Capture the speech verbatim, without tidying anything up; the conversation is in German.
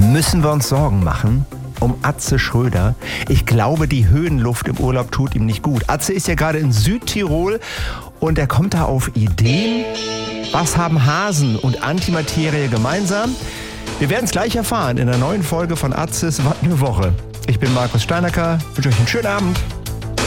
Müssen wir uns Sorgen machen um Atze Schröder? Ich glaube, die Höhenluft im Urlaub tut ihm nicht gut. Atze ist ja gerade in Südtirol und er kommt da auf Ideen. Was haben Hasen und Antimaterie gemeinsam? Wir werden es gleich erfahren in der neuen Folge von Atzes Was eine Woche. Ich bin Markus Steinacker, wünsche euch einen schönen Abend.